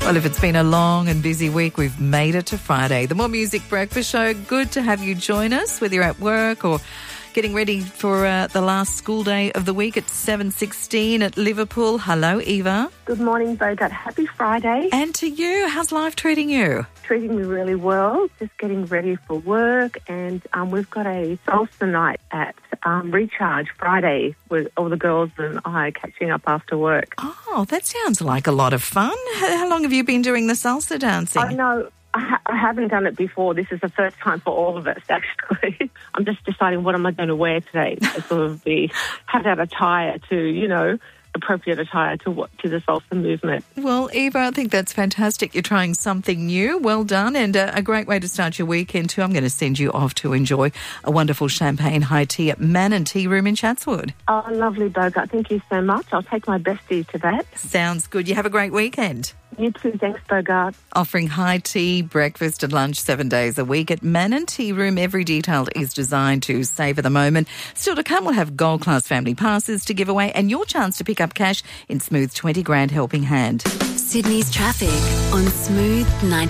Well, if it's been a long and busy week, we've made it to Friday. The More Music Breakfast Show. Good to have you join us, whether you're at work or getting ready for the last school day of the week at 7:16 at Liverpool. Hello, Eva. Good morning, Bogart. Happy Friday. And to you. How's life treating you? Treating me really well. Just getting ready for work. And we've got a salsa night at Recharge Friday with all the girls and I catching up after work. Oh, that sounds like a lot of fun. How long have you been doing the salsa dancing? I know. I haven't done it before. This is the first time for all of us, actually. I'm just deciding what am I going to wear today to sort of have that attire to, appropriate attire to the salsa movement. Well, Eva, I think that's fantastic. You're trying something new. Well done, and a great way to start your weekend too. I'm going to send you off to enjoy a wonderful champagne high tea at Mannon Tea Room in Chatswood. Oh, lovely, Bogart. Thank you so much. I'll take my bestie to that. Sounds good. You have a great weekend. You too. Thanks, Bogart. Offering high tea, breakfast and lunch 7 days a week at Mannon Tea Room. Every detail is designed to savour the moment. Still to come, we'll have Gold Class family passes to give away and your chance to pick up cash in Smooth's 20 grand helping hand. Sydney's traffic on Smooth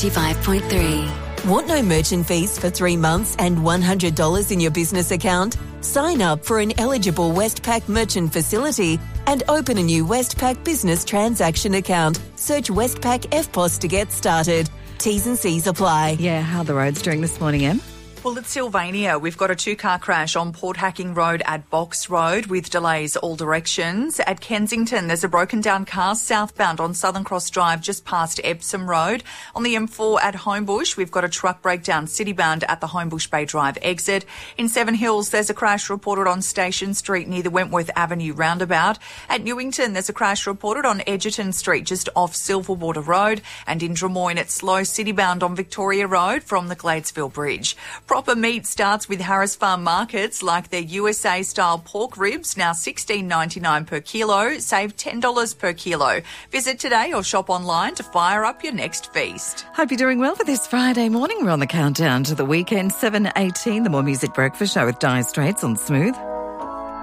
95.3. Want no merchant fees for 3 months and $100 in your business account? Sign up for an eligible Westpac merchant facility and open a new Westpac business transaction account. Search Westpac FPOS to get started. T's and C's apply. Yeah, how are the roads doing this morning, Em? Well, at Sylvania, we've got a two-car crash on Port Hacking Road at Box Road with delays all directions. At Kensington, there's a broken-down car southbound on Southern Cross Drive just past Epsom Road. On the M4 at Homebush, we've got a truck breakdown citybound at the Homebush Bay Drive exit. In Seven Hills, there's a crash reported on Station Street near the Wentworth Avenue roundabout. At Newington, there's a crash reported on Edgerton Street just off Silverwater Road. And in Drummoyne, it's slow citybound on Victoria Road from the Gladesville Bridge. Proper meat starts with Harris Farm Markets, like their USA-style pork ribs, now $16.99 per kilo, save $10 per kilo. Visit today or shop online to fire up your next feast. Hope you're doing well for this Friday morning. We're on the countdown to the weekend, 7:18, the More Music Breakfast Show with Dire Straits on Smooth.